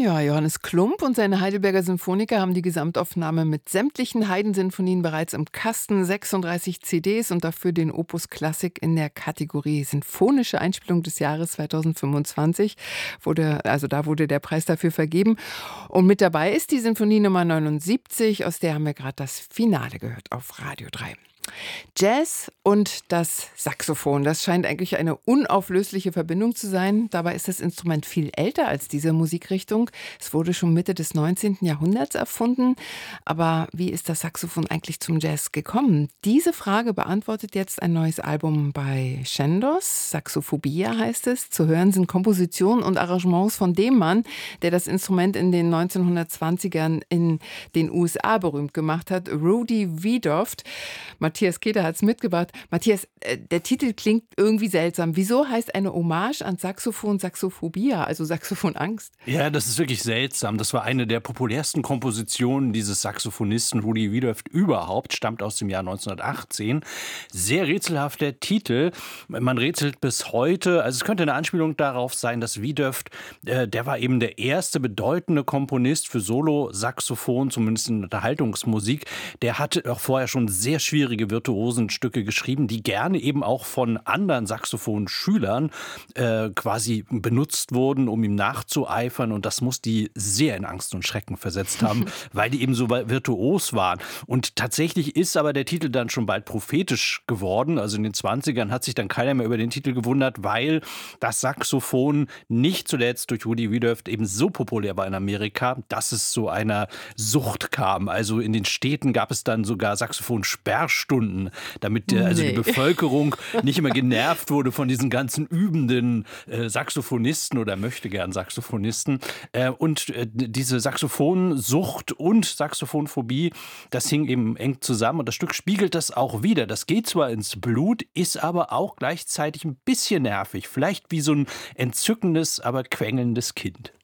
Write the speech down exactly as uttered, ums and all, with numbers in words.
Ja, Johannes Klump und seine Heidelberger Symphoniker haben die Gesamtaufnahme mit sämtlichen Haydn-Sinfonien bereits im Kasten, sechsunddreißig C Ds und dafür den Opus Klassik in der Kategorie Sinfonische Einspielung des Jahres zweitausendfünfundzwanzig. Wurde, also da wurde der Preis dafür vergeben. Und mit dabei ist die Sinfonie Nummer neunundsiebzig, aus der haben wir gerade das Finale gehört auf Radio drei. Jazz und das Saxophon, das scheint eigentlich eine unauflösliche Verbindung zu sein. Dabei ist das Instrument viel älter als diese Musikrichtung. Es wurde schon Mitte des neunzehnten Jahrhunderts erfunden. Aber wie ist das Saxophon eigentlich zum Jazz gekommen? Diese Frage beantwortet jetzt ein neues Album bei Chandos. Saxophobia heißt es. Zu hören sind Kompositionen und Arrangements von dem Mann, der das Instrument in den neunzehnhundertzwanzigern in den U S A berühmt gemacht hat, Rudy Wiedoeft. Matthias Keter hat es mitgebracht. Matthias, äh, der Titel klingt irgendwie seltsam. Wieso heißt eine Hommage an Saxophon Saxophobia, also Saxophonangst? Ja, das ist wirklich seltsam. Das war eine der populärsten Kompositionen dieses Saxophonisten Rudy Wiedoeft überhaupt, stammt aus dem Jahr neunzehnhundertachtzehn. Sehr rätselhafter Titel. Man rätselt bis heute. Also es könnte eine Anspielung darauf sein, dass Wiedoeft, äh, der war eben der erste bedeutende Komponist für Solo-Saxophon, zumindest in Unterhaltungsmusik. Der hatte auch vorher schon sehr schwierige Virtuosenstücke geschrieben, die gerne eben auch von anderen Saxophonschülern äh, quasi benutzt wurden, um ihm nachzueifern. Und das muss die sehr in Angst und Schrecken versetzt haben, weil die eben so virtuos waren. Und tatsächlich ist aber der Titel dann schon bald prophetisch geworden. Also in den zwanzigern hat sich dann keiner mehr über den Titel gewundert, weil das Saxophon nicht zuletzt durch Rudy Wiedoeft eben so populär war in Amerika, dass es zu einer Sucht kam. Also in den Städten gab es dann sogar Saxophon-Sperrstunden, damit äh, also Nee. die Bevölkerung nicht immer genervt wurde von diesen ganzen übenden äh, Saxophonisten oder möchte gern Saxophonisten. Äh, und äh, diese Saxophonsucht und Saxophonphobie, das hing eben eng zusammen und das Stück spiegelt das auch wieder. Das geht zwar ins Blut, ist aber auch gleichzeitig ein bisschen nervig. Vielleicht wie so ein entzückendes, aber quengelndes Kind.